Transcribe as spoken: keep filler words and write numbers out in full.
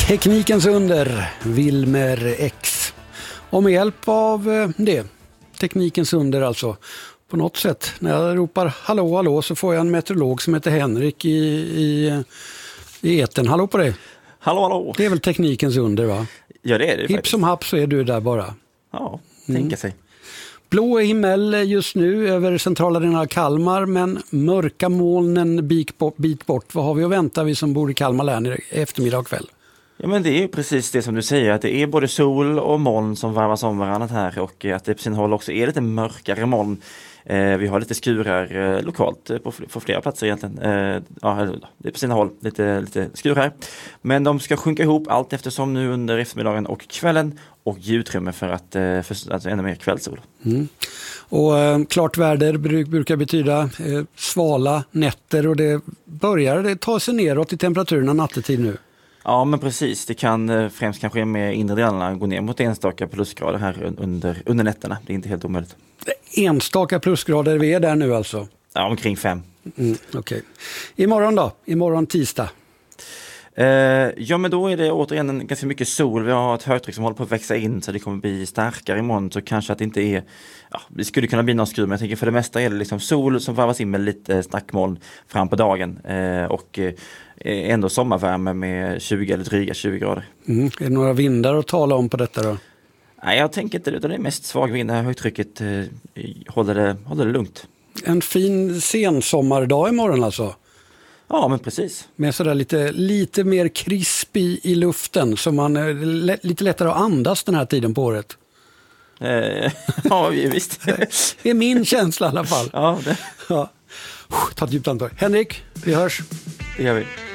Teknikens under, Wilmer X. Och med hjälp av det, teknikens under alltså, på något sätt, när jag ropar hallå, hallå, så får jag en meteorolog som heter Henrik i, i, i eten. Hallå på dig. Hallå, hallå. Det är väl teknikens under, va? Ja, det är det Hipp faktiskt. som happ så är du där bara. Ja, tänka Mm. sig. Blå himmel just nu över centrala delen av Kalmar, men mörka molnen bit bort, bit bort. Vad har vi att vänta, vi som bor i Kalmar län i eftermiddag och kväll? Ja, men det är precis det som du säger, att det är både sol och moln som varvas om varandra här, och att det på sin håll också är lite mörkare moln. Eh, vi har lite skurar eh, lokalt eh, på, på flera platser egentligen. Eh, ja, det är på sina håll lite, lite skurar. Men de ska sjunka ihop allt eftersom nu under eftermiddagen och kvällen, och ge utrymme för att eh, för, alltså ännu mer kvällssol. Mm. Och eh, klart väder bruk, brukar betyda eh, svala nätter, och det börjar det ta sig neråt i temperaturen nattetid nu. Ja, men precis. Det kan eh, främst kanske med inre delarna gå ner mot enstaka plusgrader här under, under nätterna. Det är inte helt omöjligt. Enstaka plusgrader vi är där nu alltså? Ja, omkring fem. Mm, Okej. Okay. Imorgon då? Imorgon tisdag? Eh, ja, men då är det återigen en, ganska mycket sol. Vi har ett högtryck som håller på att växa in, så det kommer bli starkare imorgon. Så kanske att det inte är, ja, det skulle kunna bli någon skur, men jag tänker för det mesta är det liksom sol som varvas in med lite stackmoln fram på dagen. Eh, och eh, ändå sommarvärme med tjugo eller dryga tjugo grader. Mm. Är det några vindar att tala om på detta då? Nej, jag tänker inte det, utan det är mest svag vind. Det här högtrycket eh, håller, det, håller det lugnt. En fin sensommardag imorgon alltså? Ja, men precis. Med sådär lite, lite mer krisp i, i luften, så man är lite lättare att andas den här tiden på året. Eh, ja, visst. Det är min känsla i alla fall. Ja, det. Ja. Ta ett djupt andetag. Henrik, vi hörs. Det gör vi.